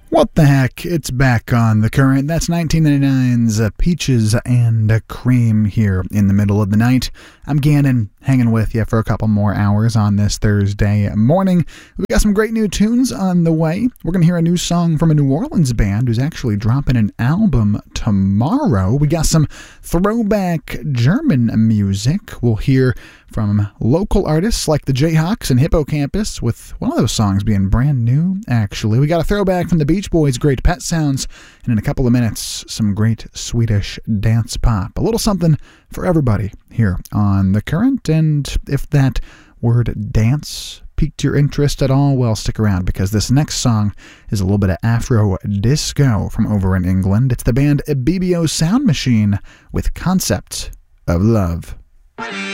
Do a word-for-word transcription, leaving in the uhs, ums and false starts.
What the heck? It's back on The Current. That's nineteen ninety-nine's uh, Peaches and Cream here in the middle of the night. I'm Gannon, hanging with you for a couple more hours on this Thursday morning. We got some great new tunes on the way. We're going to hear a new song from a New Orleans band who's actually dropping an album tomorrow. We got some throwback German music. We'll hear from local artists like the Jayhawks and Hippocampus, with one of those songs being brand new, actually. We got a throwback from the Beach Boys' Great Pet Sounds, and in a couple of minutes, some great Swedish dance pop. A little something for everybody here on The Current, and if that word dance piqued your interest at all, well, stick around, because this next song is a little bit of Afro disco from over in England. It's the band B B O Sound Machine with Concept of Love.